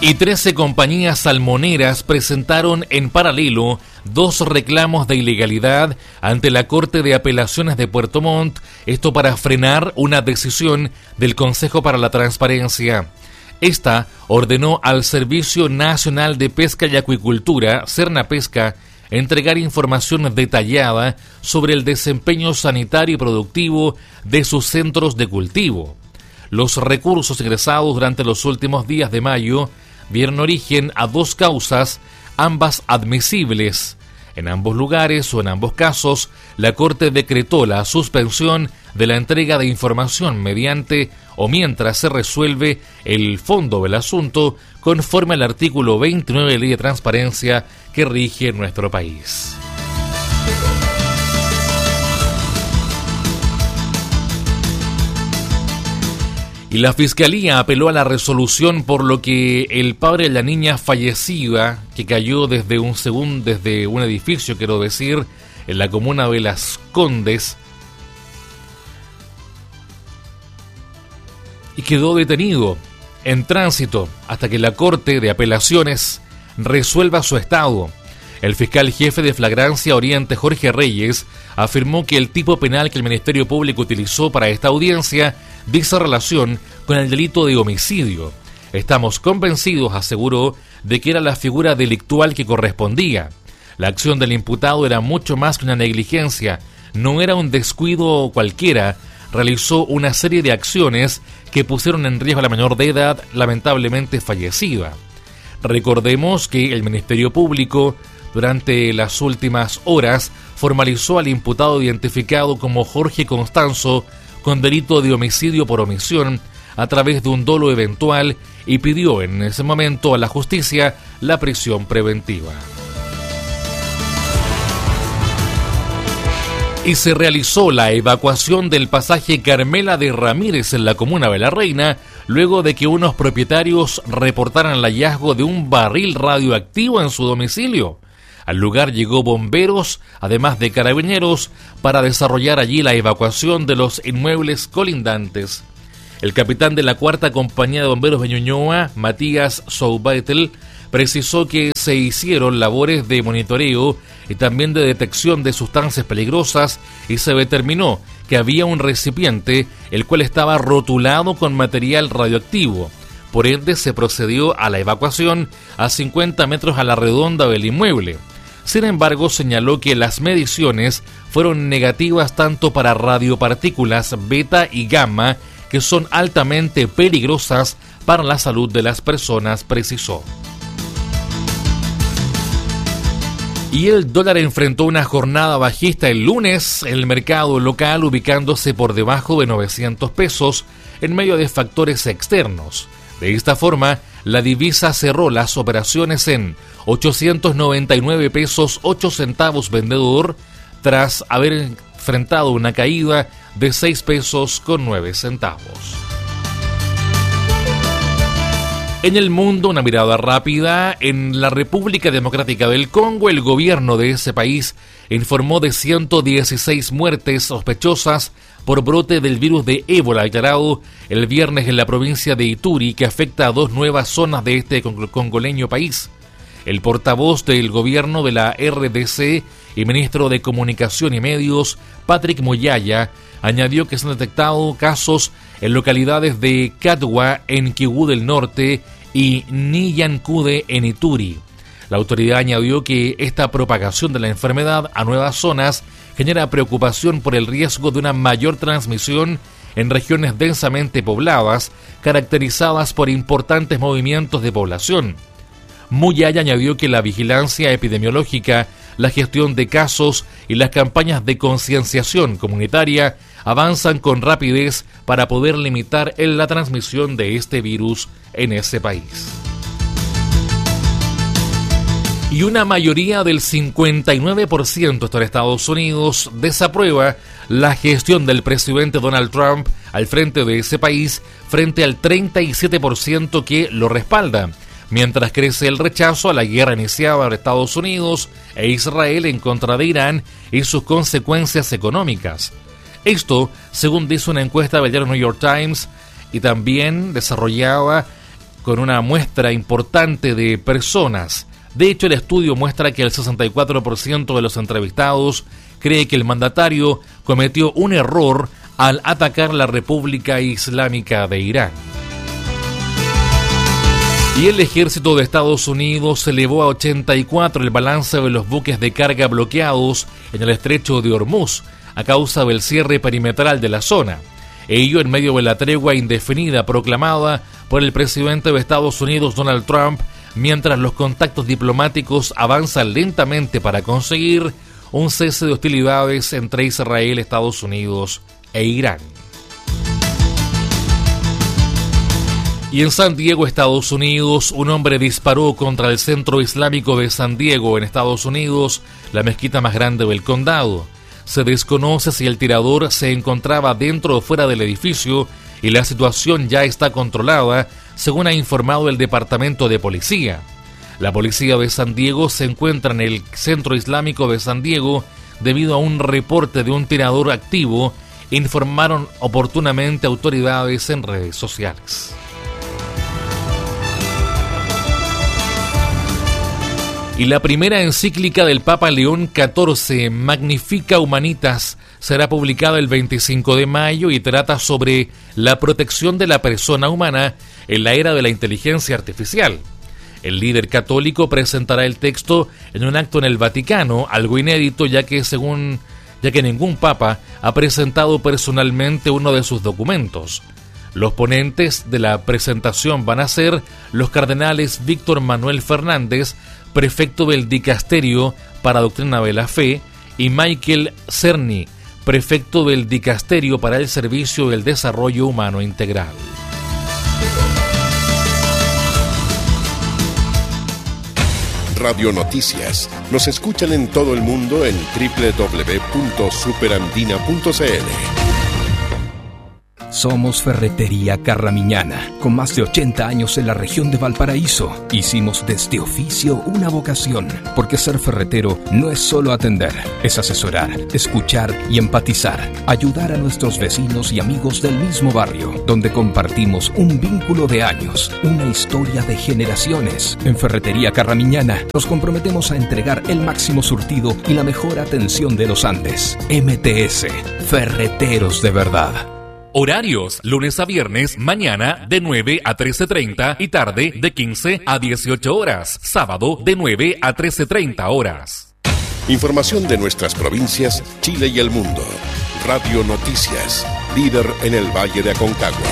Y 13 compañías salmoneras presentaron en paralelo 2 reclamos de ilegalidad ante la Corte de Apelaciones de Puerto Montt, esto para frenar una decisión del Consejo para la Transparencia. Esta ordenó al Servicio Nacional de Pesca y Acuicultura, Sernapesca, entregar información detallada sobre el desempeño sanitario y productivo de sus centros de cultivo. Los recursos ingresados durante los últimos días de mayo dieron origen a 2 causas, ambas admisibles. En ambos lugares o en ambos casos, la Corte decretó la suspensión de la entrega de información mediante o mientras se resuelve el fondo del asunto conforme al artículo 29 de la Ley de Transparencia que rige nuestro país. Y la Fiscalía apeló a la resolución por lo que el padre de la niña fallecida, que cayó desde un edificio, en la comuna de Las Condes, y quedó detenido en tránsito hasta que la Corte de Apelaciones resuelva su estado. El fiscal jefe de Flagrancia Oriente, Jorge Reyes, afirmó que el tipo penal que el Ministerio Público utilizó para esta audiencia dice relación con el delito de homicidio. Estamos convencidos, aseguró, de que era la figura delictual que correspondía. La acción del imputado era mucho más que una negligencia, no era un descuido cualquiera, realizó una serie de acciones que pusieron en riesgo a la menor de edad, lamentablemente fallecida. Recordemos que el Ministerio Público, durante las últimas horas, formalizó al imputado identificado como Jorge Constanzo con delito de homicidio por omisión a través de un dolo eventual y pidió en ese momento a la justicia la prisión preventiva. Y se realizó la evacuación del pasaje Carmela de Ramírez en la comuna de La Reina, luego de que unos propietarios reportaran el hallazgo de un barril radioactivo en su domicilio. Al lugar llegó bomberos, además de carabineros, para desarrollar allí la evacuación de los inmuebles colindantes. El capitán de la 4ª Compañía de Bomberos de Ñuñoa, Matías Soubaitel, precisó que se hicieron labores de monitoreo y también de detección de sustancias peligrosas y se determinó que había un recipiente el cual estaba rotulado con material radioactivo. Por ende, se procedió a la evacuación a 50 metros a la redonda del inmueble. Sin embargo, señaló que las mediciones fueron negativas tanto para radiopartículas beta y gamma, que son altamente peligrosas para la salud de las personas, precisó. Y el dólar enfrentó una jornada bajista el lunes en el mercado local, ubicándose por debajo de 900 pesos en medio de factores externos. De esta forma, la divisa cerró las operaciones en 899 pesos 8 centavos vendedor, tras haber enfrentado una caída de 6 pesos con 9 centavos. En el mundo, una mirada rápida. En la República Democrática del Congo, el gobierno de ese país informó de 116 muertes sospechosas por brote del virus de ébola declarado el viernes en la provincia de Ituri, que afecta a 2 nuevas zonas de este congoleño país. El portavoz del gobierno de la RDC y ministro de Comunicación y Medios, Patrick Moyaya, añadió que se han detectado casos en localidades de Katwa en Kivu del Norte y Niyankude en Ituri. La autoridad añadió que esta propagación de la enfermedad a nuevas zonas genera preocupación por el riesgo de una mayor transmisión en regiones densamente pobladas, caracterizadas por importantes movimientos de población. Moyaya añadió que la vigilancia epidemiológica, la gestión de casos y las campañas de concienciación comunitaria avanzan con rapidez para poder limitar la transmisión de este virus en ese país. Y una mayoría del 59% de Estados Unidos desaprueba la gestión del presidente Donald Trump al frente de ese país, frente al 37% que lo respalda, mientras crece el rechazo a la guerra iniciada por Estados Unidos e Israel en contra de Irán y sus consecuencias económicas. Esto, según dice una encuesta del diario New York Times, y también desarrollada con una muestra importante de personas. De hecho, el estudio muestra que el 64% de los entrevistados cree que el mandatario cometió un error al atacar la República Islámica de Irán. Y el ejército de Estados Unidos elevó a 84 el balance de los buques de carga bloqueados en el estrecho de Hormuz a causa del cierre perimetral de la zona. Ello en medio de la tregua indefinida proclamada por el presidente de Estados Unidos, Donald Trump, mientras los contactos diplomáticos avanzan lentamente para conseguir un cese de hostilidades entre Israel, Estados Unidos e Irán. Y en San Diego, Estados Unidos, un hombre disparó contra el Centro Islámico de San Diego, en Estados Unidos, la mezquita más grande del condado. Se desconoce si el tirador se encontraba dentro o fuera del edificio y la situación ya está controlada, según ha informado el Departamento de Policía. La policía de San Diego se encuentra en el Centro Islámico de San Diego debido a un reporte de un tirador activo, informaron oportunamente autoridades en redes sociales. Y la primera encíclica del Papa León XIV, Magnificat Humanitas, será publicada el 25 de mayo y trata sobre la protección de la persona humana en la era de la inteligencia artificial. El líder católico presentará el texto en un acto en el Vaticano, algo inédito ya que ningún papa ha presentado personalmente uno de sus documentos. Los ponentes de la presentación van a ser los cardenales Víctor Manuel Fernández, prefecto del Dicasterio para Doctrina de la Fe, y Michael Cerny, prefecto del Dicasterio para el Servicio del Desarrollo Humano Integral. Radio Noticias. Nos escuchan en todo el mundo en www.superandina.cl. Somos Ferretería Carramiñana, con más de 80 años en la región de Valparaíso. Hicimos de este oficio una vocación, porque ser ferretero no es solo atender, es asesorar, escuchar y empatizar, ayudar a nuestros vecinos y amigos del mismo barrio, donde compartimos un vínculo de años, una historia de generaciones. En Ferretería Carramiñana nos comprometemos a entregar el máximo surtido y la mejor atención de los Andes. MTS, Ferreteros de verdad. Horarios, lunes a viernes, mañana de 9 a 13:30 y tarde de 15 a 18 horas. Sábado de 9 a 13:30 horas. Información de nuestras provincias, Chile y el mundo. Radio Noticias, líder en el Valle de Aconcagua.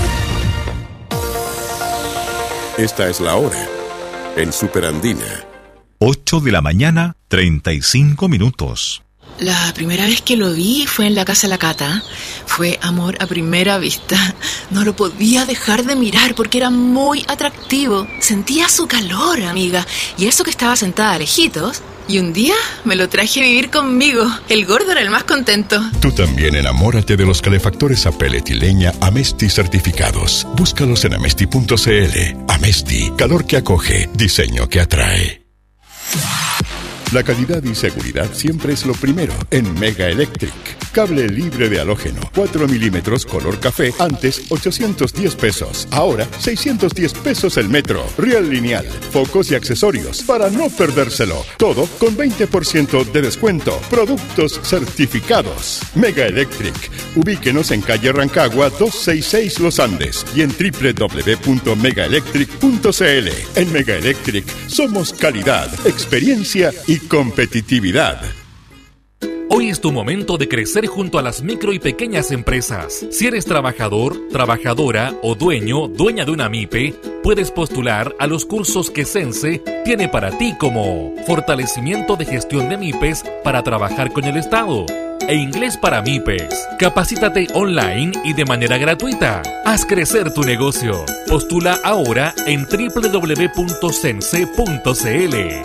Esta es la hora en Superandina. 8 de la mañana, 35 minutos. La primera vez que lo vi fue en la casa de la Cata. Fue amor a primera vista. No lo podía dejar de mirar porque era muy atractivo. Sentía su calor, amiga. Y eso que estaba sentada lejitos. Y un día me lo traje a vivir conmigo. El gordo era el más contento. Tú también enamórate de los calefactores a pellet y leña Amesti certificados. Búscalos en amesti.cl. Amesti, calor que acoge, diseño que atrae. La calidad y seguridad siempre es lo primero en Mega Electric. Cable libre de halógeno, 4 milímetros color café, antes 810 pesos, ahora 610 pesos el metro. Riel lineal, focos y accesorios para no perdérselo. Todo con 20% de descuento. Productos certificados. Mega Electric. Ubíquenos en calle Rancagua 266 Los Andes y en www.megaelectric.cl. En Mega Electric somos calidad, experiencia y competitividad. Hoy es tu momento de crecer junto a las micro y pequeñas empresas. Si eres trabajador, trabajadora o dueña de una MIPE, puedes postular a los cursos que Sense tiene para ti, como fortalecimiento de gestión de MIPES para trabajar con el Estado e inglés para MIPES. Capacítate online y de manera gratuita. Haz crecer tu negocio. Postula ahora en www.sense.cl.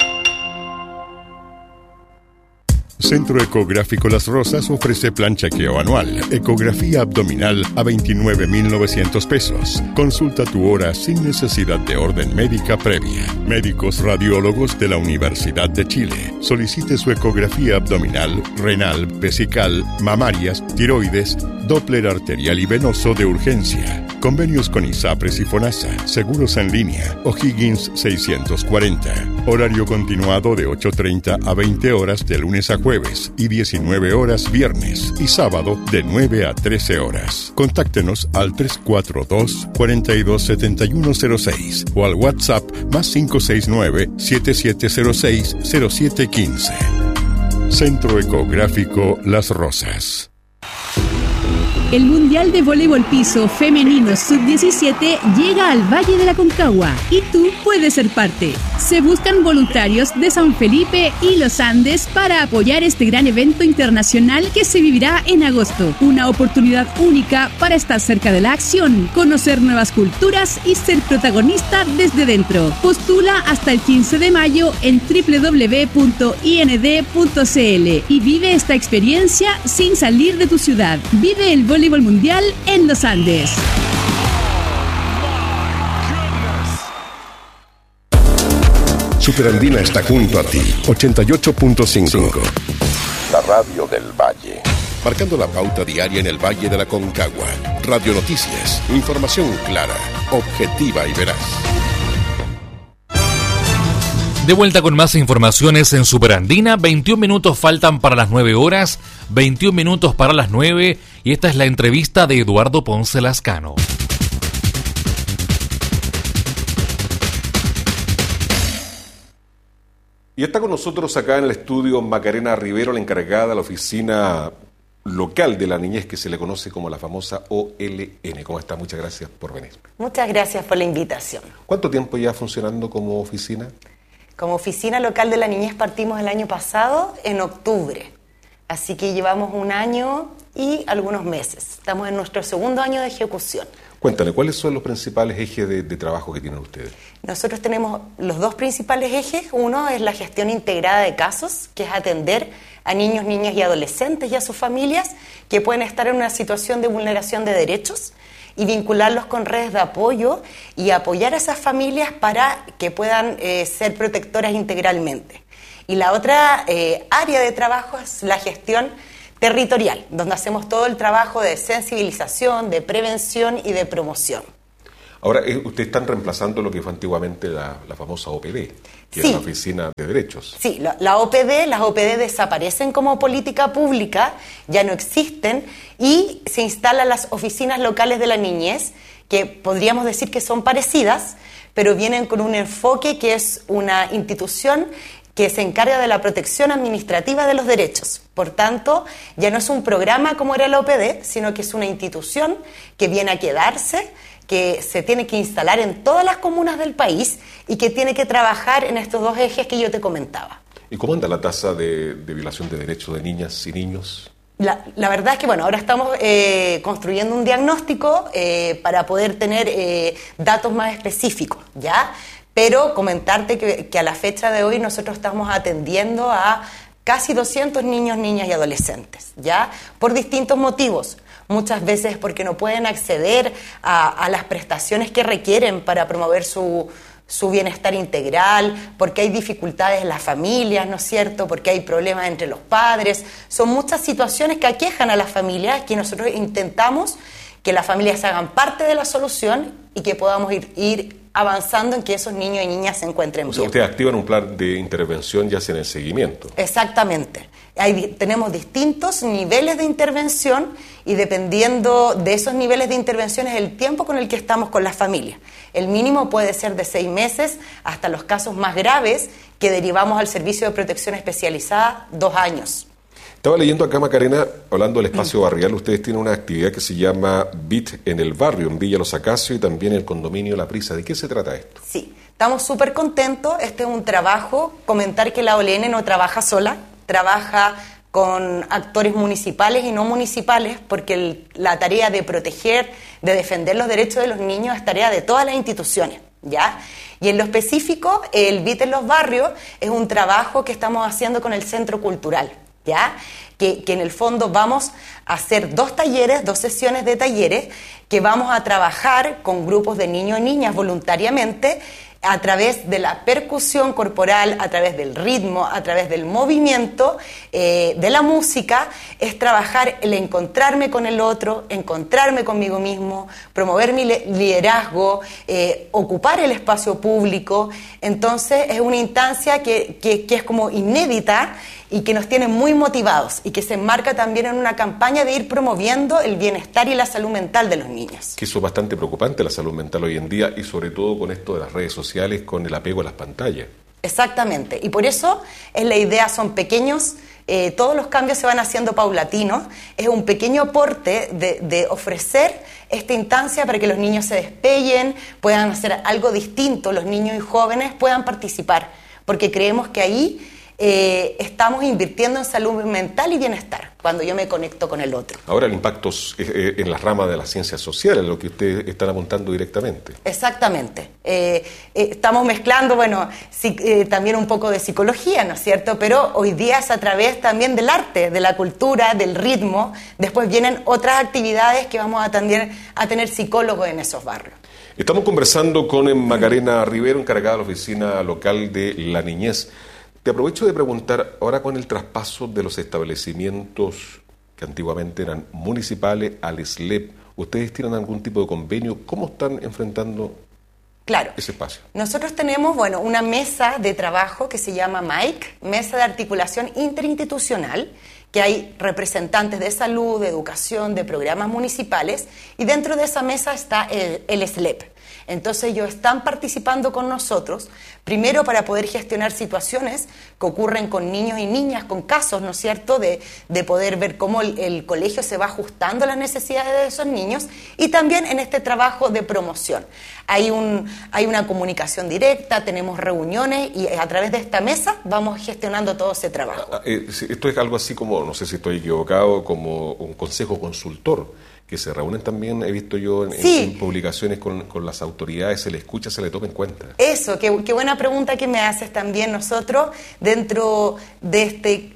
Centro Ecográfico Las Rosas ofrece plan chequeo anual, ecografía abdominal a 29,900 pesos. Consulta tu hora sin necesidad de orden médica previa. Médicos radiólogos de la Universidad de Chile. Solicite su ecografía abdominal, renal, vesical, mamarias, tiroides, Doppler arterial y venoso de urgencia. Convenios con ISAPRES y FONASA. Seguros en línea. O'Higgins 640. Horario continuado de 8:30 a 20 horas de lunes a jueves y 19 horas viernes y sábado de 9 a 13 horas. Contáctenos al 342-427106 o al WhatsApp +569 7706 0715. Centro Ecográfico Las Rosas. El Mundial de Voleibol Piso Femenino Sub-17 llega al Valle de la Concagua y tú puedes ser parte. Se buscan voluntarios de San Felipe y Los Andes para apoyar este gran evento internacional que se vivirá en agosto. Una oportunidad única para estar cerca de la acción, conocer nuevas culturas y ser protagonista desde dentro. Postula hasta el 15 de mayo en www.ind.cl y vive esta experiencia sin salir de tu ciudad. Vive el voleibol mundial en los Andes. Superandina está junto a ti. 88.5. La radio del Valle. Marcando la pauta diaria en el Valle de la Concagua. Radio Noticias. Información clara, objetiva y veraz. De vuelta con más informaciones en Superandina. 21 minutos faltan para las 9 horas, 21 minutos para las 9, y esta es la entrevista de Eduardo Ponce Lascano. Y está con nosotros acá en el estudio Macarena Rivero, la encargada de la oficina local de la niñez que se le conoce como la famosa OLN. ¿Cómo está? Muchas gracias por venir. Muchas gracias por la invitación. ¿Cuánto tiempo ya funcionando como oficina? Como oficina local de la niñez partimos el año pasado, en octubre. Así que llevamos un año y algunos meses. Estamos en nuestro segundo año de ejecución. Cuéntame, ¿cuáles son los principales ejes de trabajo que tienen ustedes? Nosotros tenemos los dos principales ejes. Uno es la gestión integrada de casos, que es atender a niños, niñas y adolescentes y a sus familias que pueden estar en una situación de vulneración de derechos, y vincularlos con redes de apoyo y apoyar a esas familias para que puedan ser protectoras integralmente. Y la otra área de trabajo es la gestión territorial, donde hacemos todo el trabajo de sensibilización, de prevención y de promoción. Ahora, ustedes están reemplazando lo que fue antiguamente la famosa OPD, que sí, era la Oficina de Derechos. Sí, las OPD desaparecen como política pública, ya no existen, y se instalan las oficinas locales de la niñez, que podríamos decir que son parecidas, pero vienen con un enfoque que es una institución que se encarga de la protección administrativa de los derechos. Por tanto, ya no es un programa como era la OPD, sino que es una institución que viene a quedarse, que se tiene que instalar en todas las comunas del país y que tiene que trabajar en estos dos ejes que yo te comentaba. ¿Y cómo anda la tasa de violación de derechos de niñas y niños? La verdad es que, ahora estamos construyendo un diagnóstico para poder tener datos más específicos, ¿ya? Pero comentarte que a la fecha de hoy nosotros estamos atendiendo a casi 200 niños, niñas y adolescentes, ¿ya? Por distintos motivos. Muchas veces porque no pueden acceder a las prestaciones que requieren para promover su bienestar integral, porque hay dificultades en las familias, ¿no es cierto?, porque hay problemas entre los padres. Son muchas situaciones que aquejan a las familias, que nosotros intentamos que las familias hagan parte de la solución y que podamos ir avanzando en que esos niños y niñas se encuentren bien. Ustedes activan un plan de intervención y hacen el seguimiento. Exactamente. Tenemos distintos niveles de intervención y dependiendo de esos niveles de intervención es el tiempo con el que estamos con las familias. El mínimo puede ser de 6 meses hasta los casos más graves que derivamos al Servicio de Protección Especializada 2 años. Estaba leyendo acá, Macarena, hablando del espacio barrial, ustedes tienen una actividad que se llama BIT en el barrio, en Villa Los Acacios y también en el condominio La Prisa. ¿De qué se trata esto? Sí, estamos súper contentos. Este es un trabajo, comentar que la OLN no trabaja sola, trabaja con actores municipales y no municipales, porque la tarea de proteger, de defender los derechos de los niños es tarea de todas las instituciones, ¿ya? Y en lo específico, el BIT en los barrios es un trabajo que estamos haciendo con el Centro Cultural, ¿ya? Que en el fondo vamos a hacer 2 sesiones de talleres, que vamos a trabajar con grupos de niños y niñas voluntariamente a través de la percusión corporal, a través del ritmo, a través del movimiento, de la música, es trabajar el encontrarme con el otro, encontrarme conmigo mismo, promover mi liderazgo, ocupar el espacio público. Entonces es una instancia que es como inédita y que nos tiene muy motivados y que se enmarca también en una campaña de ir promoviendo el bienestar y la salud mental de los niños. Que eso es bastante preocupante, la salud mental hoy en día, y sobre todo con esto de las redes sociales, con el apego a las pantallas. Exactamente, y por eso es la idea, son pequeños, todos los cambios se van haciendo paulatinos, es un pequeño aporte de ofrecer esta instancia para que los niños se despeguen, puedan hacer algo distinto, los niños y jóvenes puedan participar, porque creemos que ahí estamos invirtiendo en salud mental y bienestar cuando yo me conecto con el otro. Ahora el impacto en las ramas de las ciencias sociales, lo que ustedes están apuntando directamente. Exactamente. Estamos mezclando, también un poco de psicología, ¿no es cierto? Pero hoy día es a través también del arte, de la cultura, del ritmo. Después vienen otras actividades que vamos a tener psicólogos en esos barrios. Estamos conversando con Macarena Rivero, encargada de la oficina local de la niñez. Te aprovecho de preguntar, ahora con el traspaso de los establecimientos que antiguamente eran municipales al SLEP, ¿ustedes tienen algún tipo de convenio? ¿Cómo están enfrentando ese espacio? Nosotros tenemos, una mesa de trabajo que se llama MAIC, Mesa de Articulación Interinstitucional, que hay representantes de salud, de educación, de programas municipales, y dentro de esa mesa está el SLEP. Entonces ellos están participando con nosotros, primero para poder gestionar situaciones que ocurren con niños y niñas, con casos, ¿no es cierto?, de poder ver cómo el colegio se va ajustando a las necesidades de esos niños, y también en este trabajo de promoción. Hay una comunicación directa, tenemos reuniones y a través de esta mesa vamos gestionando todo ese trabajo. Esto es algo así como, no sé si estoy equivocado, como un consejo consultor, que se reúnen también, he visto yo en publicaciones con las autoridades, se le escucha, se le toma en cuenta. Eso, qué buena pregunta que me haces también. Nosotros, dentro de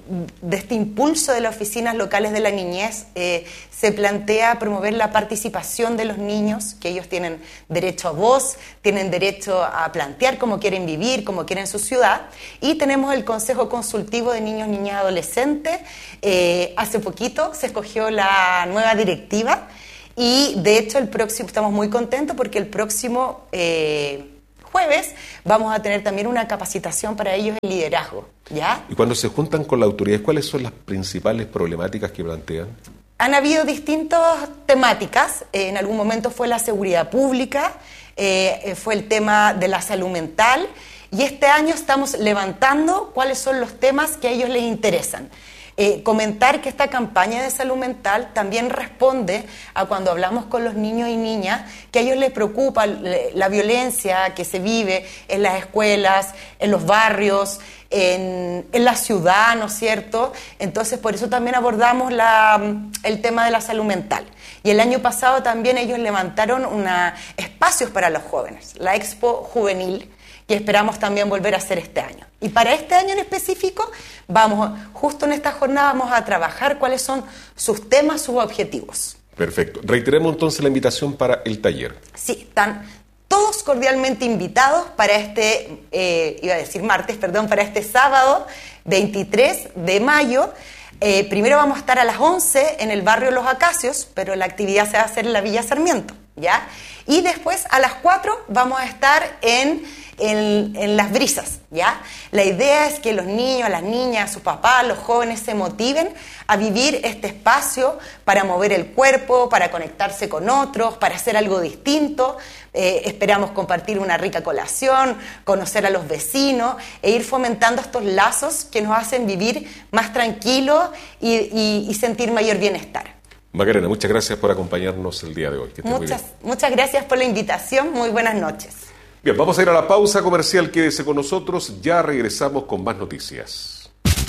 este impulso de las oficinas locales de la niñez, se plantea promover la participación de los niños, que ellos tienen derecho a voz, tienen derecho a plantear cómo quieren vivir, cómo quieren su ciudad, y tenemos el Consejo Consultivo de Niños, Niñas y Adolescentes. Hace poquito se escogió la nueva directiva y de hecho estamos muy contentos porque el próximo jueves vamos a tener también una capacitación para ellos en liderazgo, ¿ya? Y cuando se juntan con las autoridades, ¿cuáles son las principales problemáticas que plantean? Han habido distintas temáticas. En algún momento fue la seguridad pública, fue el tema de la salud mental, y este año estamos levantando cuáles son los temas que a ellos les interesan. Comentar que esta campaña de salud mental también responde a cuando hablamos con los niños y niñas, que a ellos les preocupa la violencia que se vive en las escuelas, en los barrios, en la ciudad, ¿no es cierto? Entonces, por eso también abordamos el tema de la salud mental. Y el año pasado también ellos levantaron espacios para los jóvenes, la Expo Juvenil, que esperamos también volver a hacer este año. Y para este año en específico, justo en esta jornada vamos a trabajar cuáles son sus temas, sus objetivos. Perfecto. Reiteremos entonces la invitación para el taller. Sí, están todos cordialmente invitados para para este sábado 23 de mayo. Primero vamos a estar a las 11 en el barrio Los Acacios, pero la actividad se va a hacer en la Villa Sarmiento, ¿ya? Y después a las 4 vamos a estar en Las Brisas, ¿ya? La idea es que los niños, las niñas, sus papás, los jóvenes se motiven a vivir este espacio para mover el cuerpo, para conectarse con otros, para hacer algo distinto. Esperamos compartir una rica colación, conocer a los vecinos e ir fomentando estos lazos que nos hacen vivir más tranquilos y sentir mayor bienestar. Macarena, muchas gracias por acompañarnos el día de hoy. Muchas gracias por la invitación. Muy buenas noches. Bien, vamos a ir a la pausa comercial. Quédese con nosotros. Ya regresamos con más noticias.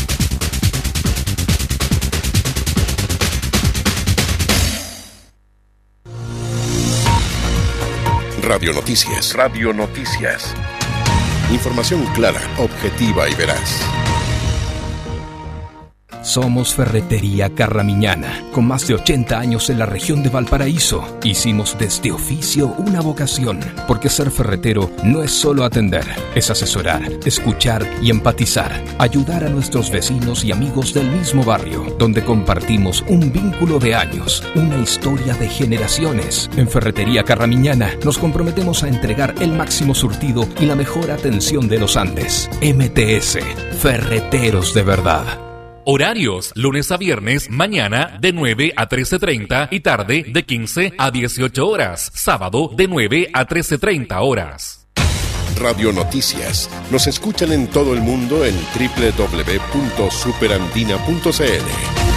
Radio Noticias. Radio Noticias. Información clara, objetiva y veraz. Somos Ferretería Carramiñana, con más de 80 años en la región de Valparaíso. Hicimos de este oficio una vocación, porque ser ferretero no es solo atender, es asesorar, escuchar y empatizar, ayudar a nuestros vecinos y amigos del mismo barrio, donde compartimos un vínculo de años, una historia de generaciones. En Ferretería Carramiñana nos comprometemos a entregar el máximo surtido y la mejor atención de los Andes. MTS, ferreteros de verdad. Horarios, lunes a viernes, mañana de 9 a 13:30 y tarde de 15 a 18 horas. Sábado de 9 a 13:30 horas. Radio Noticias. Nos escuchan en todo el mundo en www.superandina.cl.